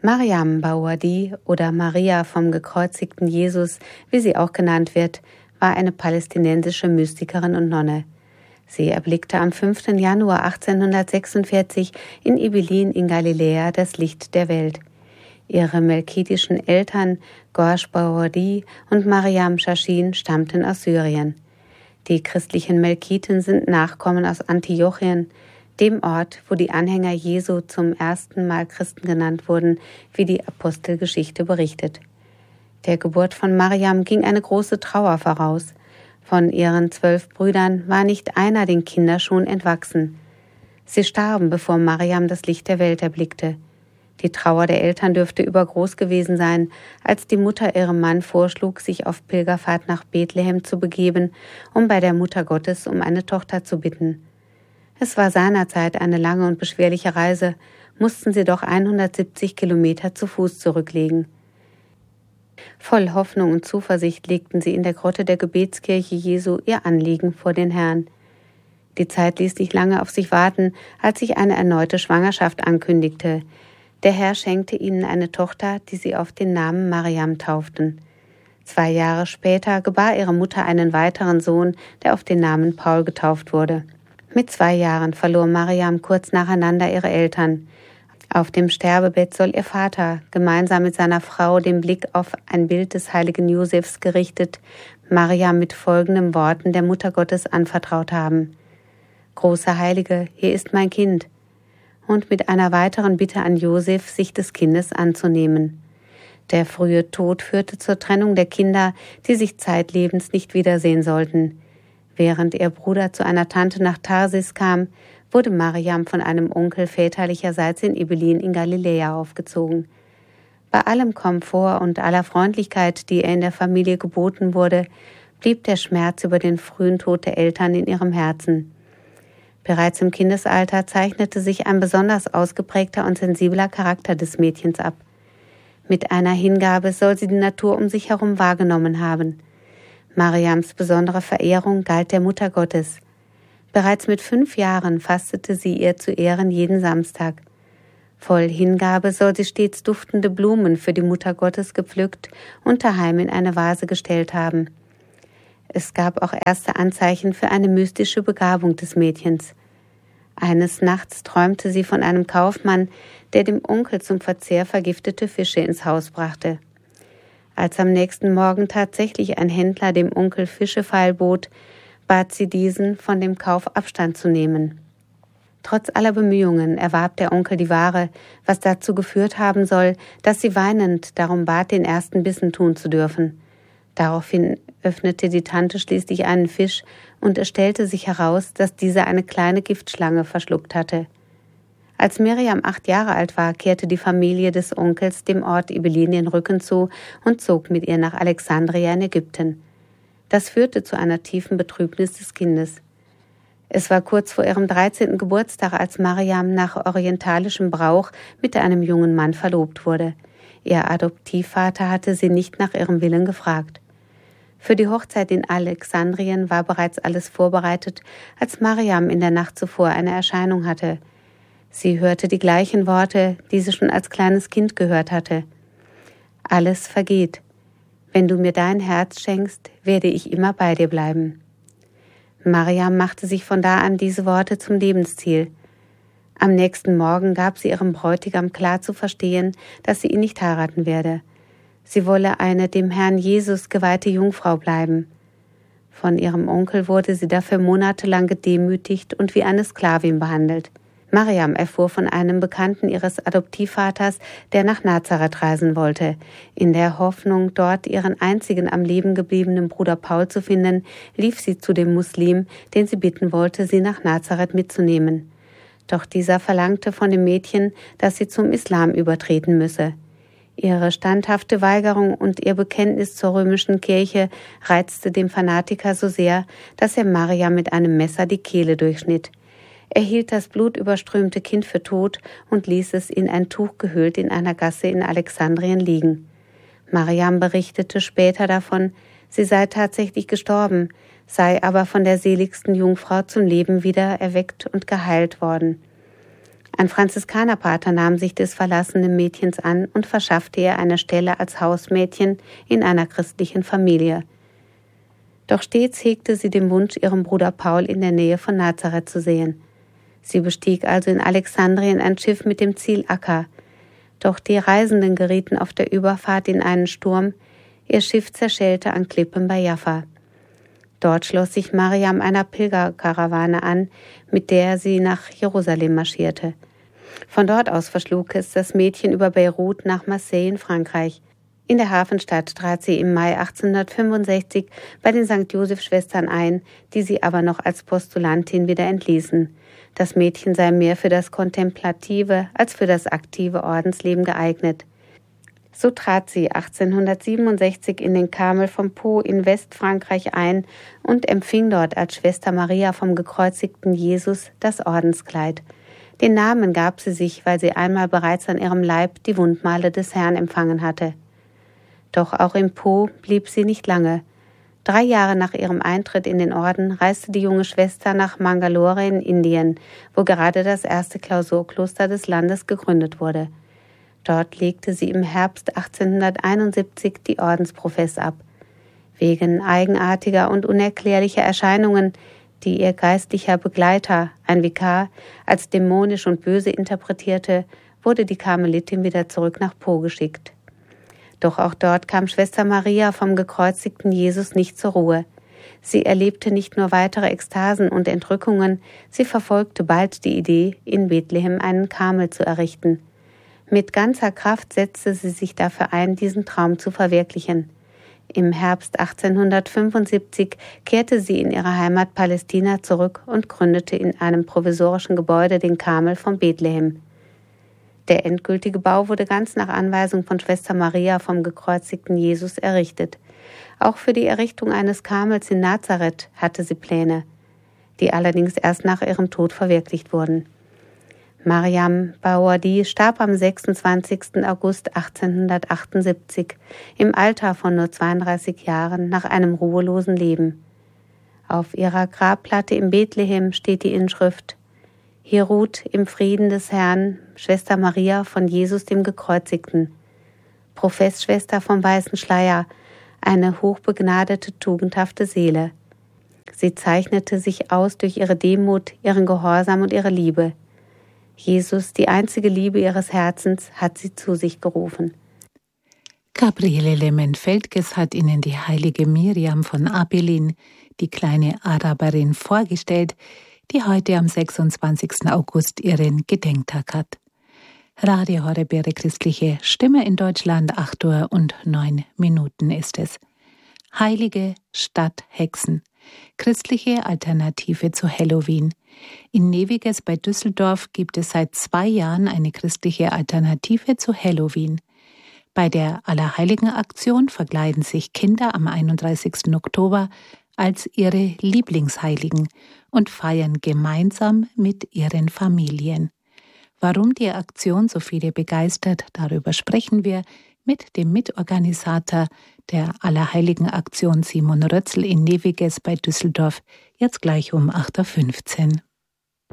Mariam Baouadi oder Maria vom gekreuzigten Jesus, wie sie auch genannt wird, war eine palästinensische Mystikerin und Nonne. Sie erblickte am 5. Januar 1846 in Ibelin in Galiläa das Licht der Welt. Ihre melkitischen Eltern Gorsh Baouadi und Mariam Shashin stammten aus Syrien. Die christlichen Melkiten sind Nachkommen aus Antiochien, dem Ort, wo die Anhänger Jesu zum ersten Mal Christen genannt wurden, wie die Apostelgeschichte berichtet. Der Geburt von Mariam ging eine große Trauer voraus. Von ihren 12 Brüdern war nicht einer den Kinderschuhen entwachsen. Sie starben, bevor Mariam das Licht der Welt erblickte. Die Trauer der Eltern dürfte übergroß gewesen sein, als die Mutter ihrem Mann vorschlug, sich auf Pilgerfahrt nach Bethlehem zu begeben, um bei der Mutter Gottes um eine Tochter zu bitten. Es war seinerzeit eine lange und beschwerliche Reise, mussten sie doch 170 Kilometer zu Fuß zurücklegen. Voll Hoffnung und Zuversicht legten sie in der Grotte der Gebetskirche Jesu ihr Anliegen vor den Herrn. Die Zeit ließ nicht lange auf sich warten, als sich eine erneute Schwangerschaft ankündigte. Der Herr schenkte ihnen eine Tochter, die sie auf den Namen Mariam tauften. 2 Jahre später gebar ihre Mutter einen weiteren Sohn, der auf den Namen Paul getauft wurde. Mit 2 Jahren verlor Mariam kurz nacheinander ihre Eltern. Auf dem Sterbebett soll ihr Vater, gemeinsam mit seiner Frau, den Blick auf ein Bild des heiligen Josefs gerichtet, Mariam mit folgenden Worten der Mutter Gottes anvertraut haben: »Große Heilige, hier ist mein Kind«, und mit einer weiteren Bitte an Josef, sich des Kindes anzunehmen. Der frühe Tod führte zur Trennung der Kinder, die sich zeitlebens nicht wiedersehen sollten. Während ihr Bruder zu einer Tante nach Tarsis kam, wurde Mariam von einem Onkel väterlicherseits in Ibelin in Galiläa aufgezogen. Bei allem Komfort und aller Freundlichkeit, die ihr in der Familie geboten wurde, blieb der Schmerz über den frühen Tod der Eltern in ihrem Herzen. Bereits im Kindesalter zeichnete sich ein besonders ausgeprägter und sensibler Charakter des Mädchens ab. Mit einer Hingabe soll sie die Natur um sich herum wahrgenommen haben. Mariams besondere Verehrung galt der Mutter Gottes. Bereits mit 5 Jahren fastete sie ihr zu Ehren jeden Samstag. Voll Hingabe soll sie stets duftende Blumen für die Mutter Gottes gepflückt und daheim in eine Vase gestellt haben. Es gab auch erste Anzeichen für eine mystische Begabung des Mädchens. Eines Nachts träumte sie von einem Kaufmann, der dem Onkel zum Verzehr vergiftete Fische ins Haus brachte. Als am nächsten Morgen tatsächlich ein Händler dem Onkel Fische feilbot, bat sie diesen, von dem Kauf Abstand zu nehmen. Trotz aller Bemühungen erwarb der Onkel die Ware, was dazu geführt haben soll, dass sie weinend darum bat, den ersten Bissen tun zu dürfen. Daraufhin öffnete die Tante schließlich einen Fisch und es stellte sich heraus, dass dieser eine kleine Giftschlange verschluckt hatte. Als Miriam 8 Jahre alt war, kehrte die Familie des Onkels dem Ort Ibelin den Rücken zu und zog mit ihr nach Alexandria in Ägypten. Das führte zu einer tiefen Betrübnis des Kindes. Es war kurz vor ihrem 13. Geburtstag, als Mariam nach orientalischem Brauch mit einem jungen Mann verlobt wurde. Ihr Adoptivvater hatte sie nicht nach ihrem Willen gefragt. Für die Hochzeit in Alexandrien war bereits alles vorbereitet, als Mariam in der Nacht zuvor eine Erscheinung hatte. Sie hörte die gleichen Worte, die sie schon als kleines Kind gehört hatte. Alles vergeht. Wenn du mir dein Herz schenkst, werde ich immer bei dir bleiben. Mariam machte sich von da an diese Worte zum Lebensziel. Am nächsten Morgen gab sie ihrem Bräutigam klar zu verstehen, dass sie ihn nicht heiraten werde. Sie wolle eine dem Herrn Jesus geweihte Jungfrau bleiben. Von ihrem Onkel wurde sie dafür monatelang gedemütigt und wie eine Sklavin behandelt. Mariam erfuhr von einem Bekannten ihres Adoptivvaters, der nach Nazareth reisen wollte. In der Hoffnung, dort ihren einzigen am Leben gebliebenen Bruder Paul zu finden, lief sie zu dem Muslim, den sie bitten wollte, sie nach Nazareth mitzunehmen. Doch dieser verlangte von dem Mädchen, dass sie zum Islam übertreten müsse. Ihre standhafte Weigerung und ihr Bekenntnis zur römischen Kirche reizte den Fanatiker so sehr, dass er Mariam mit einem Messer die Kehle durchschnitt. Er hielt das blutüberströmte Kind für tot und ließ es in ein Tuch gehüllt in einer Gasse in Alexandrien liegen. Mariam berichtete später davon, sie sei tatsächlich gestorben, sei aber von der seligsten Jungfrau zum Leben wieder erweckt und geheilt worden. Ein Franziskanerpater nahm sich des verlassenen Mädchens an und verschaffte ihr eine Stelle als Hausmädchen in einer christlichen Familie. Doch stets hegte sie den Wunsch, ihren Bruder Paul in der Nähe von Nazareth zu sehen. Sie bestieg also in Alexandrien ein Schiff mit dem Ziel Akka. Doch die Reisenden gerieten auf der Überfahrt in einen Sturm, ihr Schiff zerschellte an Klippen bei Jaffa. Dort schloss sich Mariam einer Pilgerkarawane an, mit der sie nach Jerusalem marschierte. Von dort aus verschlug es das Mädchen über Beirut nach Marseille in Frankreich. In der Hafenstadt trat sie im Mai 1865 bei den St. Joseph-Schwestern ein, die sie aber noch als Postulantin wieder entließen. Das Mädchen sei mehr für das kontemplative als für das aktive Ordensleben geeignet. So trat sie 1867 in den Karmel von Pau in Westfrankreich ein und empfing dort als Schwester Maria vom gekreuzigten Jesus das Ordenskleid. Den Namen gab sie sich, weil sie einmal bereits an ihrem Leib die Wundmale des Herrn empfangen hatte. Doch auch in Pau blieb sie nicht lange. 3 Jahre nach ihrem Eintritt in den Orden reiste die junge Schwester nach Mangalore in Indien, wo gerade das erste Klausurkloster des Landes gegründet wurde. Dort legte sie im Herbst 1871 die Ordensprofess ab. Wegen eigenartiger und unerklärlicher Erscheinungen, die ihr geistlicher Begleiter, ein Vikar, als dämonisch und böse interpretierte, wurde die Karmelitin wieder zurück nach Pau geschickt. Doch auch dort kam Schwester Maria vom gekreuzigten Jesus nicht zur Ruhe. Sie erlebte nicht nur weitere Ekstasen und Entrückungen, sie verfolgte bald die Idee, in Bethlehem einen Karmel zu errichten. Mit ganzer Kraft setzte sie sich dafür ein, diesen Traum zu verwirklichen. Im Herbst 1875 kehrte sie in ihre Heimat Palästina zurück und gründete in einem provisorischen Gebäude den Karmel von Bethlehem. Der endgültige Bau wurde ganz nach Anweisung von Schwester Maria vom gekreuzigten Jesus errichtet. Auch für die Errichtung eines Karmels in Nazareth hatte sie Pläne, die allerdings erst nach ihrem Tod verwirklicht wurden. Mariam Bawardi starb am 26. August 1878 im Alter von nur 32 Jahren nach einem ruhelosen Leben. Auf ihrer Grabplatte in Bethlehem steht die Inschrift: Hier ruht im Frieden des Herrn Schwester Maria von Jesus dem Gekreuzigten, Professschwester vom Weißen Schleier, eine hochbegnadete, tugendhafte Seele. Sie zeichnete sich aus durch ihre Demut, ihren Gehorsam und ihre Liebe. Jesus, die einzige Liebe ihres Herzens, hat sie zu sich gerufen. Gabriele Lemmen-Feldges hat Ihnen die heilige Miriam von Abelin, die kleine Araberin, vorgestellt, die heute am 26. August ihren Gedenktag hat. Radio Horeb, Ihre christliche Stimme in Deutschland, 8:09 ist es. Heilige Stadt Hexen. Christliche Alternative zu Halloween. In Neviges bei Düsseldorf gibt es seit 2 Jahren eine christliche Alternative zu Halloween. Bei der Allerheiligen-Aktion verkleiden sich Kinder am 31. Oktober als ihre Lieblingsheiligen und feiern gemeinsam mit ihren Familien. Warum die Aktion so viele begeistert, darüber sprechen wir mit dem Mitorganisator der Allerheiligen-Aktion Simon Rötzl in Neviges bei Düsseldorf, jetzt gleich um 8:15 Uhr.